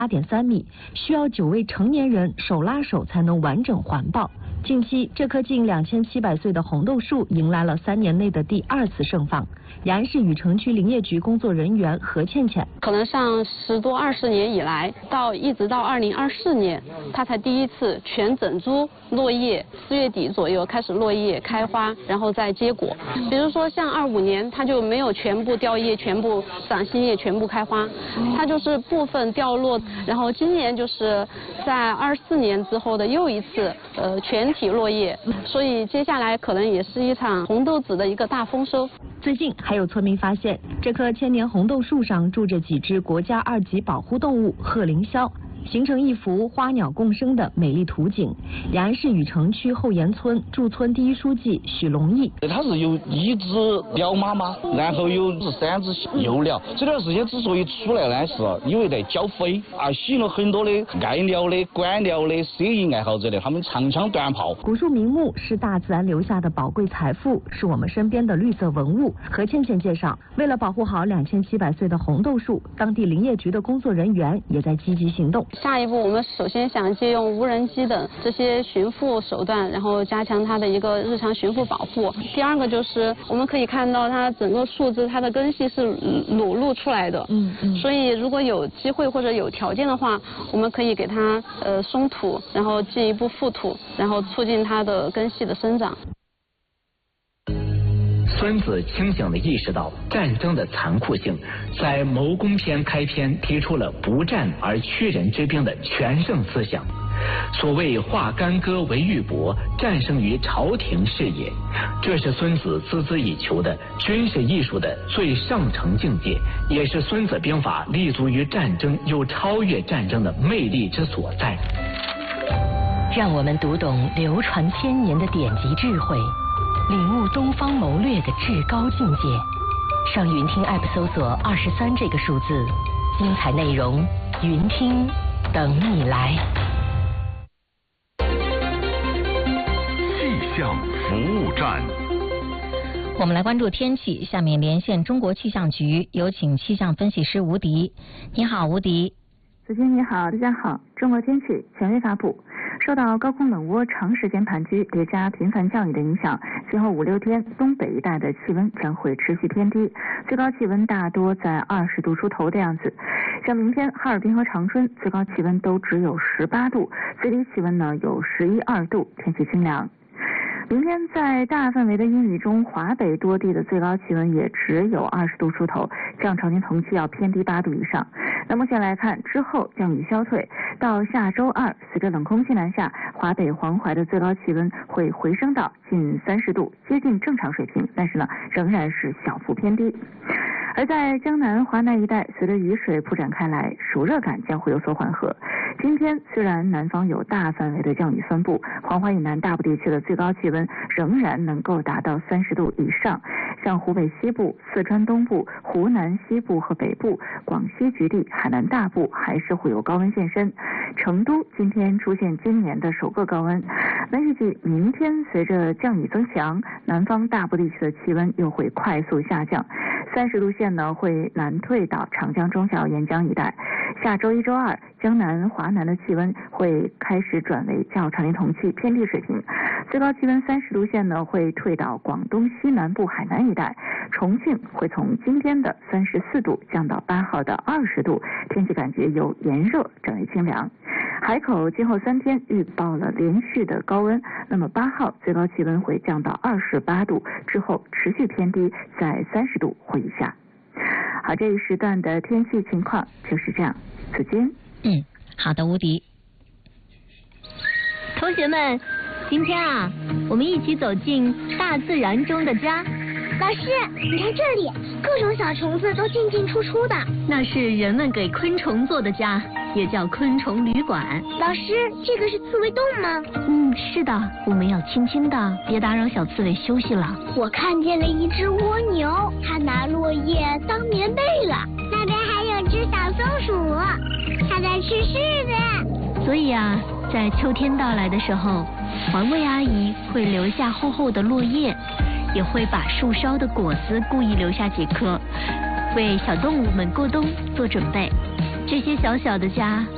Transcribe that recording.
8.3米，需要9位成年人手拉手才能完整环抱。近期，这棵近2700岁的红豆树迎来了3年内的第2次盛放。雅安市禹城区林业局工作人员何倩倩， 可能上10多20年以来，一直到2024年，它才第一次全整株落叶，4月底左右开始落叶开花，然后再结果。比如说像25年，它就没有全部掉叶、全部长新叶、全部开花，它就是部分掉落。然后今年就是在24年之后的又一次全体落叶，所以接下来可能也是一场红豆子的一个大丰收。 最近还有村民发现，这棵千年红豆树上住着几只国家2级保护动物褐凌霄，形成一幅花鸟共生的美丽图景。雅安市禹城区后岩村驻村第1书记许龙义， 它是有1只鸟妈妈，然后有3只幼鸟。这段时间之所以出来呢，是因为在交飞，吸引了很多的爱鸟的、观鸟的、摄影爱好者的，他们长枪短炮。 古树名木是大自然留下的宝贵财富，是我们身边的绿色文物。何倩倩介绍，为了保护好2700岁的红豆树，当地林业局的工作人员也在积极行动。 下一步，我们首先想借用无人机等这些巡抚手段，然后加强它的一个日常巡抚保护。第2个就是我们可以看到它整个树枝它的根系是裸露出来的，所以如果有机会或者有条件的话，我们可以给它松土，然后进一步覆土，然后促进它的根系的生长。 孙子清醒地意识到战争的残酷性，在谋攻篇开篇提出了不战而屈人之兵的全胜思想。所谓化干戈为玉帛，战胜于朝廷是也。这是孙子孜孜以求的军事艺术的最上乘境界，也是孙子兵法立足于战争又超越战争的魅力之所在。 让我们读懂流传千年的典籍智慧，领悟东方谋略的至高境界。上云听 App 搜索23这个数字，精彩内容云听等你来。 气象服务站， 我们来关注天气。下面连线中国气象局，有请气象分析师吴迪。你好，吴迪。 子君你好，大家好。中国天气权威发布。受到高空冷涡长时间盘踞叠加频繁降雨的影响，今后5、6天东北一带的气温将会持续偏低，最高气温大多在20度出头的样子。像明天哈尔滨和长春最高气温都只有18度，最低气温呢有11、2度，天气清凉。明天在大范围的阴雨中，华北多地的最高气温也只有20度出头，较常年同期要偏低8度以上。那目前来看，之后降雨消退，到下周2，随着冷空气南下，华北黄淮的最高气温会回升到近30度，接近正常水平，但是呢，仍然是小幅偏低。而在江南、华南一带，随着雨水铺展开来，暑热感将会有所缓和。今天虽然南方有大范围的降雨分布，黄淮以南大部地区的最高气温仍然能够达到30度以上，像湖北西部、四川东部、湖南西部和北部、广西局地、海南大部还是会有高温现身。成都今天出现今年的首个高温。那预计明天随着降雨增强，南方大部地区的气温又会快速下降，30度线呢会南退到长江中小沿江一带。下周1、周2，江南、华南的气温会开始转为较常年同期偏低水平，最高气温30度线呢会退到广东西南部海南一带，重庆会从今天的34度降到8号的20度，天气感觉由炎热转为清凉。海口今后3天预报了连续的高温，那么8号最高气温会降到28度，之后持续偏低，在30度或以下。好，这一时段的天气情况就是这样。子君， 好的，吴迪。 同学们，今天啊，我们一起走进大自然中的家。 老师，你看这里，各种小虫子都进进出出的。 那是人们给昆虫做的家，也叫昆虫旅馆。 老师，这个是刺猬洞吗？ 是的，我们要轻轻的，别打扰小刺猬休息了。 我看见了一只蜗牛，它拿落叶当棉被了。那边还有只小松鼠，它在吃柿子。 所以啊，在秋天到来的时候，环卫阿姨会留下厚厚的落叶，也会把树梢的果子故意留下几颗，为小动物们过冬做准备。这些小小的家